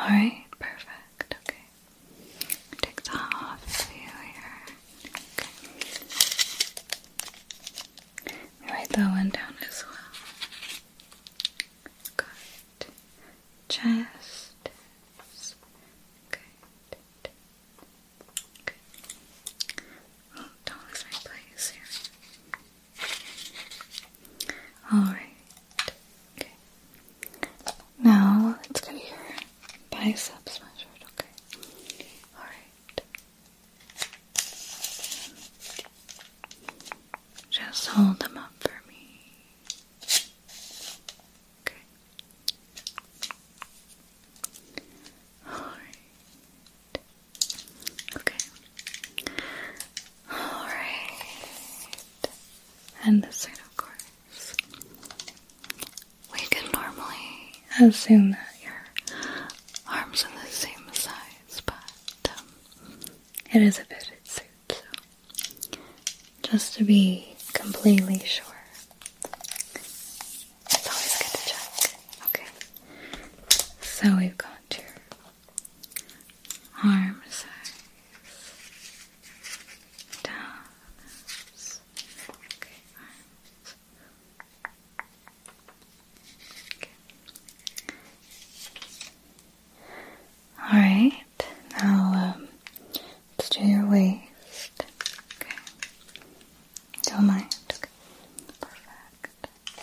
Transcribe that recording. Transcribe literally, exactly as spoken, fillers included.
Alright, perfect. Okay. Take that off of you here. Okay. Write that one down as well. Good. Chest. Good. Good. Oh, don't lose my place here. Alright. Okay. Now let's get your biceps measured, okay? Alright. Just hold them up for me. Okay. Alright. Okay. Alright. And this side, of course. We can normally assume that your arms are the same size, but um, it is a fitted suit, so just to be completely sure, it's always good to check. Okay, so we've got